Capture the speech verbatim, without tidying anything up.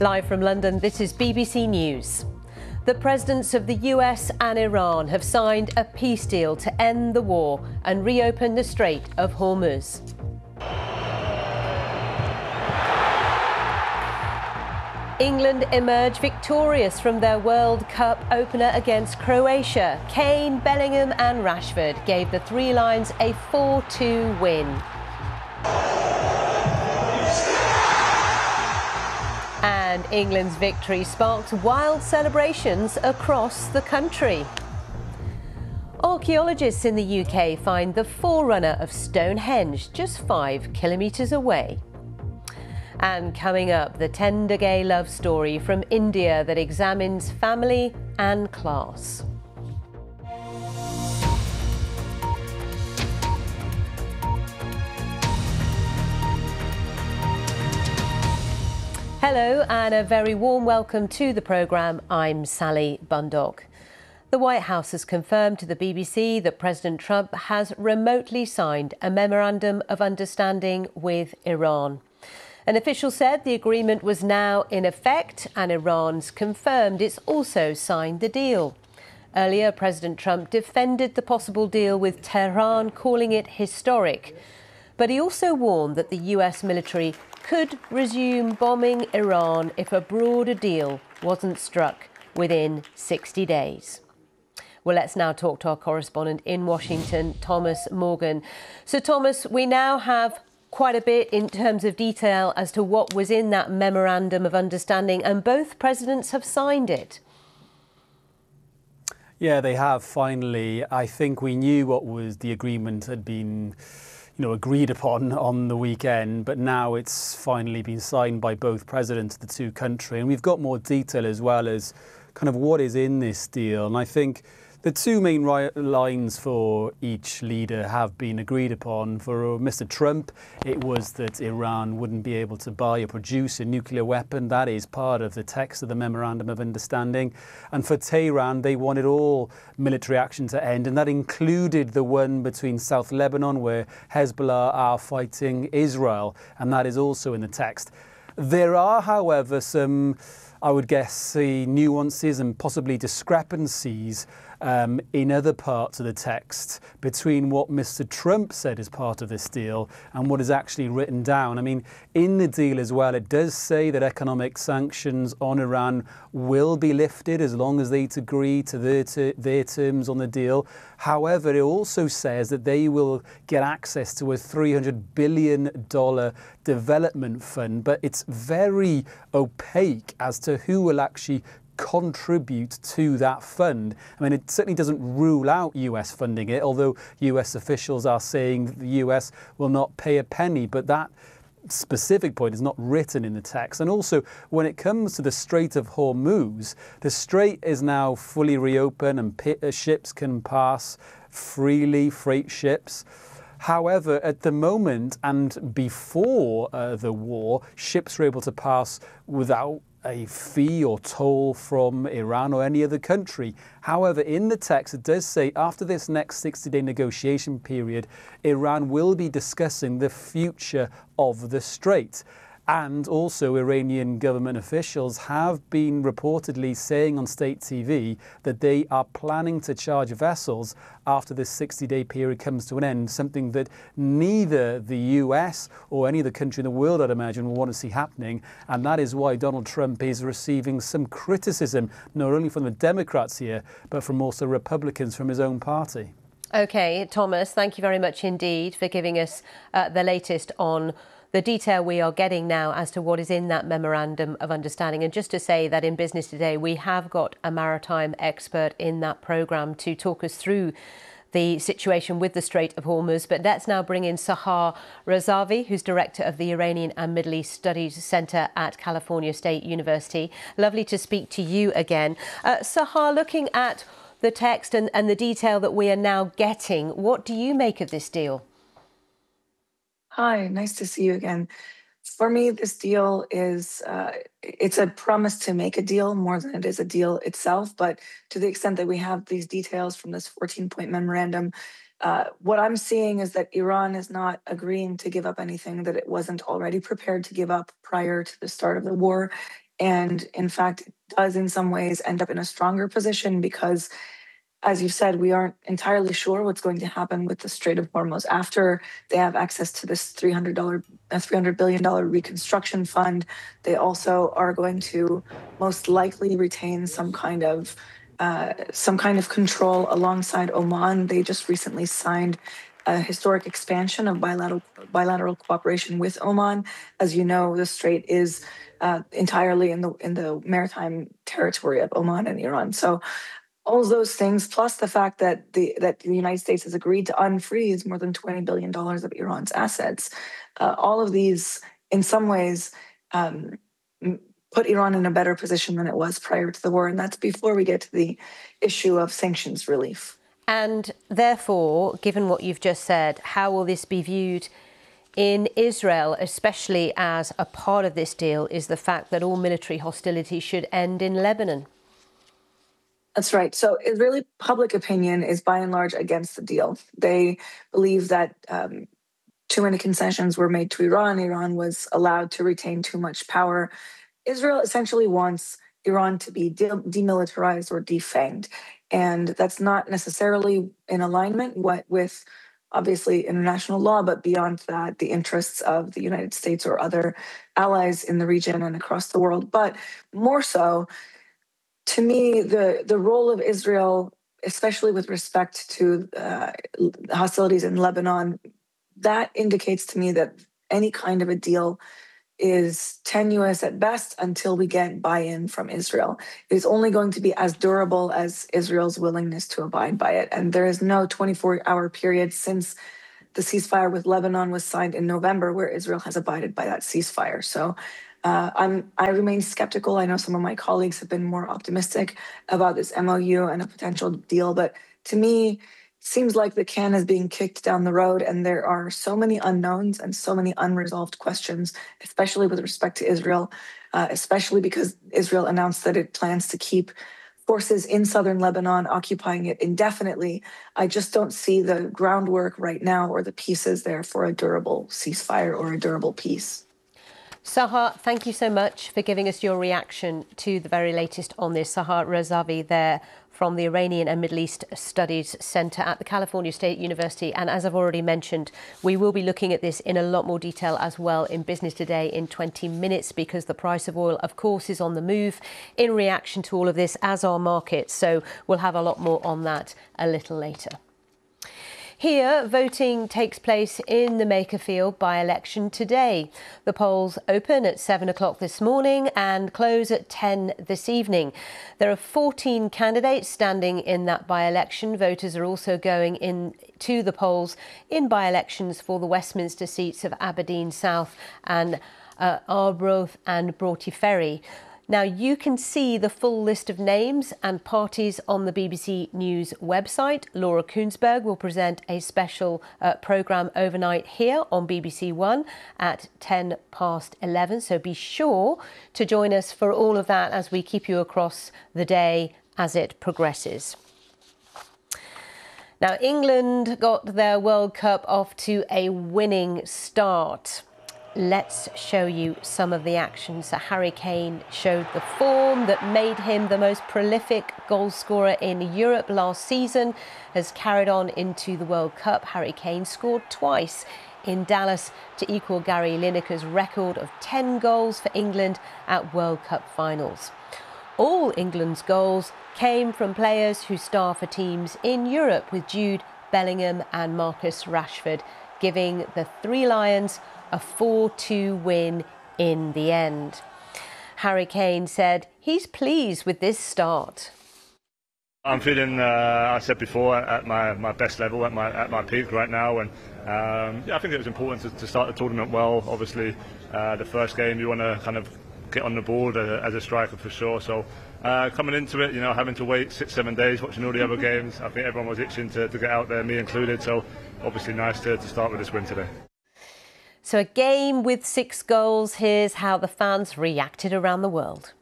Live from London, this is B B C News. The presidents of the U S and Iran have signed a peace deal to end the war and reopen the Strait of Hormuz. England emerged victorious from their World Cup opener against Croatia. Kane, Bellingham and Rashford gave the Three Lions a four two win. And England's victory sparked wild celebrations across the country. Archaeologists in the U K find the forerunner of Stonehenge just five kilometres away. And coming up, the tender gay love story from India that examines family and class. Hello and a very warm welcome to the programme. I'm Sally Bundock. The White House has confirmed to the B B C that President Trump has remotely signed a memorandum of understanding with Iran. An official said the agreement was now in effect and Iran's confirmed it's also signed the deal. Earlier, President Trump defended the possible deal with Tehran, calling it historic. But he also warned that the U S military could resume bombing Iran if a broader deal wasn't struck within sixty days. Well, let's now talk to our correspondent in Washington, Thomas Morgan. So, Thomas, we now have quite a bit in terms of detail as to what was in that memorandum of understanding, and both presidents have signed it. Yeah, they have, finally. I think we knew what was the agreement had been you know, agreed upon on the weekend, but now it's finally been signed by both presidents of the two countries. And we've got more detail as well as kind of what is in this deal. And I think the two main lines for each leader have been agreed upon. For Mister Trump, it was that Iran wouldn't be able to buy or produce a nuclear weapon. That is part of the text of the Memorandum of Understanding. And for Tehran, they wanted all military action to end, and that included the one between South Lebanon, where Hezbollah are fighting Israel, and that is also in the text. There are, however, some, I would guess, the nuances and possibly discrepancies Um, in other parts of the text between what Mister Trump said as part of this deal and what is actually written down. I mean, in the deal as well, it does say that economic sanctions on Iran will be lifted as long as they agree to their, ter their terms on the deal. However, it also says that they will get access to a three hundred billion dollars development fund, but it's very opaque as to who will actually contribute to that fund. I mean, it certainly doesn't rule out U S funding it, although U S officials are saying that the U S will not pay a penny, but that specific point is not written in the text. And also, when it comes to the Strait of Hormuz, the strait is now fully reopened and ships can pass freely, freight ships. However, at the moment and before uh, the war, ships were able to pass without a fee or toll from Iran or any other country. However, in the text, it does say after this next sixty-day negotiation period, Iran will be discussing the future of the strait. And also, Iranian government officials have been reportedly saying on state T V that they are planning to charge vessels after this sixty-day period comes to an end, something that neither the U S or any other country in the world, I'd imagine, will want to see happening. And that is why Donald Trump is receiving some criticism, not only from the Democrats here, but from also Republicans from his own party. OK, Thomas, thank you very much indeed for giving us uh, the latest on the detail we are getting now as to what is in that memorandum of understanding. And just to say that in Business Today, we have got a maritime expert in that programme to talk us through the situation with the Strait of Hormuz. But let's now bring in Sahar Razavi, who's director of the Iranian and Middle East Studies Centre at California State University. Lovely to speak to you again. Uh, Sahar, looking at the text and, and the detail that we are now getting, what do you make of this deal? Hi, nice to see you again. For me, this deal is, uh, it's a promise to make a deal more than it is a deal itself. But to the extent that we have these details from this fourteen-point memorandum, uh, what I'm seeing is that Iran is not agreeing to give up anything that it wasn't already prepared to give up prior to the start of the war. and in fact does in some ways end up in a stronger position because, as you said, we aren't entirely sure what's going to happen with the Strait of Hormuz after they have access to this three hundred billion dollars reconstruction fund. They also are going to most likely retain some kind of uh, some kind of control alongside Oman. They just recently signed a historic expansion of bilateral bilateral cooperation with Oman. As you know, the strait is uh, entirely in the in the maritime territory of Oman and Iran. So all of those things, plus the fact that the that the United States has agreed to unfreeze more than twenty billion dollars of Iran's assets, uh, all of these, in some ways, um, put Iran in a better position than it was prior to the war. And that's before we get to the issue of sanctions relief. And therefore, given what you've just said, how will this be viewed in Israel, especially as a part of this deal is the fact that all military hostility should end in Lebanon? That's right. So Israeli public opinion is by and large against the deal. They believe that um, too many concessions were made to Iran. Iran was allowed to retain too much power. Israel essentially wants Iran to be de- demilitarized or defanged. And that's not necessarily in alignment what, with obviously international law, but beyond that, the interests of the United States or other allies in the region and across the world. But more so, to me, the, the role of Israel, especially with respect to uh, hostilities in Lebanon, that indicates to me that any kind of a deal is tenuous at best until we get buy-in from Israel. It is only going to be as durable as Israel's willingness to abide by it. And there is no twenty-four hour period since the ceasefire with Lebanon was signed in November where Israel has abided by that ceasefire. So Uh, I'm, I remain skeptical. I know some of my colleagues have been more optimistic about this M O U and a potential deal, but to me, it seems like the can is being kicked down the road, and there are so many unknowns and so many unresolved questions, especially with respect to Israel, uh, especially because Israel announced that it plans to keep forces in southern Lebanon, occupying it indefinitely. I just don't see the groundwork right now or the pieces there for a durable ceasefire or a durable peace. Sahar, thank you so much for giving us your reaction to the very latest on this. Sahar Razavi there from the Iranian and Middle East Studies Center at the California State University. And as I've already mentioned, we will be looking at this in a lot more detail as well in Business Today in twenty minutes, because the price of oil, of course, is on the move in reaction to all of this, as are markets. So we'll have a lot more on that a little later. Here, voting takes place in the Makerfield by-election today. The polls open at seven o'clock this morning and close at ten this evening. There are fourteen candidates standing in that by-election. Voters are also going in to the polls in by-elections for the Westminster seats of Aberdeen South and uh, Arbroath and Broughty Ferry. Now, you can see the full list of names and parties on the B B C News website. Laura Kunsberg will present a special uh, programme overnight here on B B C One at ten past eleven. So be sure to join us for all of that as we keep you across the day as it progresses. Now, England got their World Cup off to a winning start. Let's show you some of the action. So Harry Kane showed the form that made him the most prolific goal scorer in Europe last season, has carried on into the World Cup. Harry Kane scored twice in Dallas to equal Gary Lineker's record of ten goals for England at World Cup finals. All England's goals came from players who star for teams in Europe, with Jude Bellingham and Marcus Rashford giving the Three Lions a four two win in the end. Harry Kane said he's pleased with this start. I'm feeling, uh, I said before, at my, my best level, at my at my peak right now, and um, yeah, I think it was important to, to start the tournament well. Obviously, uh, the first game you want to kind of get on the board as a, as a striker for sure. So uh, coming into it, you know, having to wait six, seven days, watching all the other games, I think everyone was itching to, to get out there, me included. So obviously nice to, to start with this win today. So a game with six goals. Here's how the fans reacted around the world.